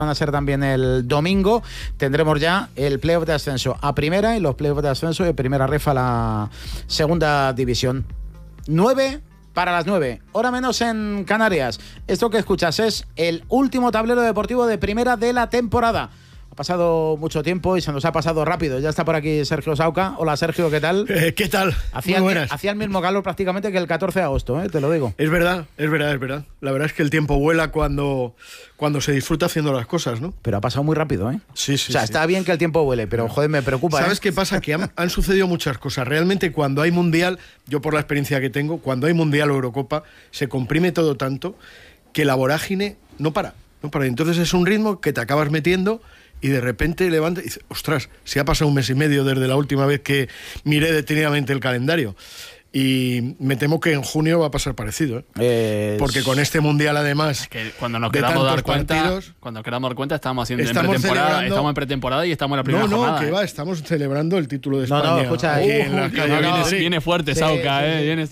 van a ser también el domingo. Tendremos ya el playoff de ascenso a primera y los playoffs de ascenso de primera ref a la segunda división. 9 para las 9, hora menos en Canarias. Esto que escuchas es el último tablero deportivo de primera de la temporada. Ha pasado mucho tiempo y se nos ha pasado rápido. Ya está por aquí Sergio Sauca. Hola Sergio, ¿qué tal? ¿Qué tal? Hacía el mismo calor prácticamente que el 14 de agosto, te lo digo. Es verdad. La verdad es que el tiempo vuela cuando se disfruta haciendo las cosas, ¿no? Pero ha pasado muy rápido, ¿eh? Sí. O sea, está bien que el tiempo vuele, pero joder, me preocupa. ¿Sabes qué pasa? Que han sucedido muchas cosas. Realmente cuando hay mundial, yo por la experiencia que tengo, cuando hay mundial o Eurocopa, se comprime todo tanto que la vorágine no para. Entonces es un ritmo que te acabas metiendo y de repente levanta y dices, ostras, si ha pasado un mes y medio desde la última vez que miré detenidamente el calendario. Y me temo que en junio va a pasar parecido, porque con este mundial además, es que cuando nos queramos dar cuenta, estamos en pretemporada y estamos en la primera jornada. Estamos celebrando el título de España. Escucha, viene fuerte Sauca, viene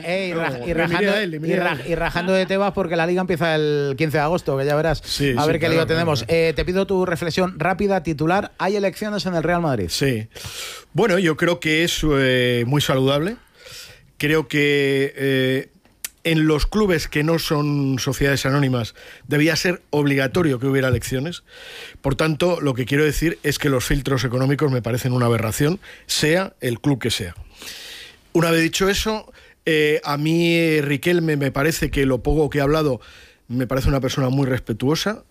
y rajando de Tebas porque la liga empieza el 15 de agosto, que ya verás. A ver qué lío tenemos. Te pido tu reflexión rápida, titular. Hay elecciones en el Real Madrid. Sí. Bueno, yo creo que es muy saludable. Creo que en los clubes que no son sociedades anónimas debía ser obligatorio que hubiera elecciones. Por tanto, lo que quiero decir es que los filtros económicos me parecen una aberración, sea el club que sea. Una vez dicho eso, a mí Riquelme me parece que lo poco que ha hablado me parece una persona muy respetuosa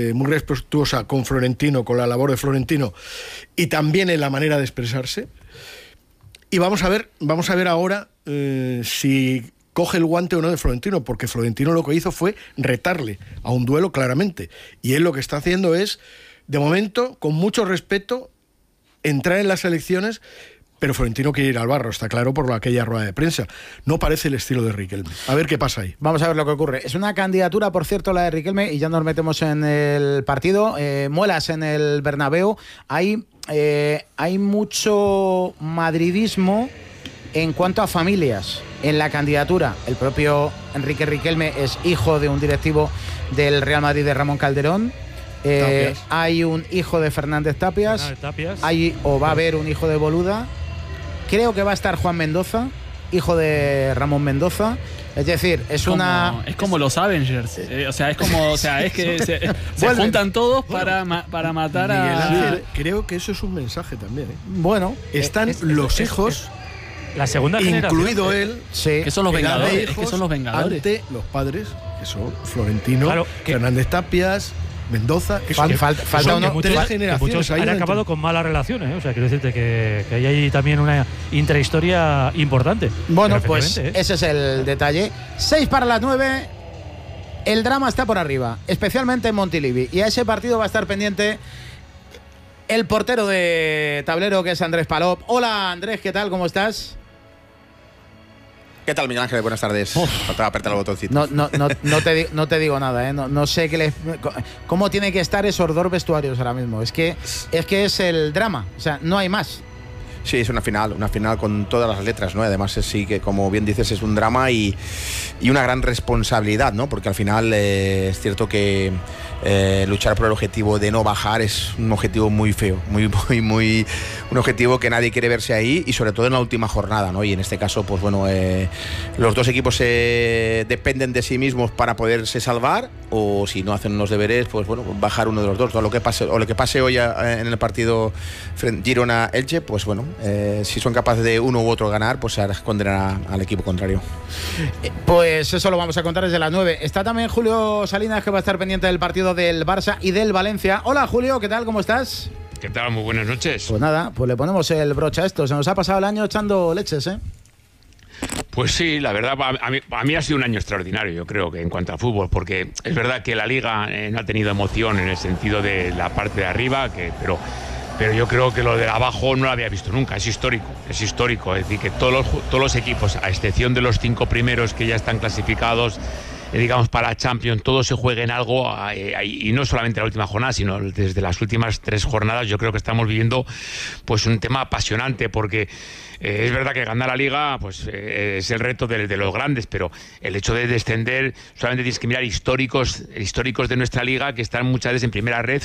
con Florentino, con la labor de Florentino y también en la manera de expresarse. Y vamos a ver ahora si coge el guante o no de Florentino, porque Florentino lo que hizo fue retarle a un duelo claramente. Y él lo que está haciendo es, de momento, con mucho respeto, entrar en las elecciones, pero Florentino quiere ir al barro, está claro, por aquella rueda de prensa. No parece el estilo de Riquelme. A ver qué pasa ahí. Vamos a ver lo que ocurre. Es una candidatura, por cierto, la de Riquelme, y ya nos metemos en el partido. Muelas en el Bernabéu. Hay mucho madridismo en cuanto a familias en la candidatura. El propio Enrique Riquelme es hijo de un directivo del Real Madrid, de Ramón Calderón. Hay un hijo de Fernández Tapias. Va a haber un hijo de Boluda. Creo que va a estar Juan Mendoza, hijo de Ramón Mendoza. Es decir, es como los Avengers. Es que se juntan todos para matar a... Ángel, creo que eso es un mensaje también. Bueno, están los hijos, la segunda generación, incluido él, que son los Vengadores. Es que son los Vengadores. Ante los padres, que son Florentino, Fernández Tapias, Mendoza. Falta muchas generaciones. Han acabado con malas relaciones, o sea, quiero decirte que hay ahí también una intrahistoria importante. Bueno, pues ese es el detalle. 6 para las 9. El drama está por arriba, especialmente en Montilivi, y a ese partido va a estar pendiente el portero de tablero, que es Andrés Palop. Hola Andrés, ¿qué tal? ¿Cómo estás? ¿Qué tal, Miguel Ángel? Buenas tardes. Faltaba apretar el botoncito. No te digo nada, ¿eh? No sé cómo tiene que estar esos dos vestuarios ahora mismo. Es que es el drama, o sea, no hay más. Sí, es una final con todas las letras, ¿no? Además, sí que, como bien dices, es un drama y una gran responsabilidad, ¿no? Porque al final es cierto que luchar por el objetivo de no bajar es un objetivo muy feo, muy un objetivo que nadie quiere verse ahí, y sobre todo en la última jornada, ¿no? Y en este caso, pues bueno, los dos equipos dependen de sí mismos para poderse salvar, o si no hacen los deberes, pues bueno, bajar uno de los dos, ¿no? Lo que pase hoy en el partido Girona-Elche, pues bueno, si son capaces de uno u otro ganar, pues se condenará al equipo contrario. Pues eso lo vamos a contar desde las 9. Está también Julio Salinas, que va a estar pendiente del partido del Barça y del Valencia. Hola Julio, ¿qué tal? ¿Cómo estás? ¿Qué tal? Muy buenas noches. Pues nada, pues le ponemos el broche a esto. Se nos ha pasado el año echando leches, ¿eh? Pues sí, la verdad, a mí ha sido un año extraordinario, yo creo, que en cuanto a fútbol, porque es verdad que la Liga no ha tenido emoción en el sentido de la parte de arriba, pero yo creo que lo de abajo no lo había visto nunca, es histórico, es decir, que todos los equipos, a excepción de los 5 primeros que ya están clasificados, digamos, para la Champions, todo se juegue en algo, y no solamente la última jornada, sino desde las últimas 3 jornadas. Yo creo que estamos viviendo pues un tema apasionante, porque es verdad que ganar la Liga pues es el reto de los grandes, pero el hecho de descender, solamente tienes que mirar históricos de nuestra Liga que están muchas veces en primera red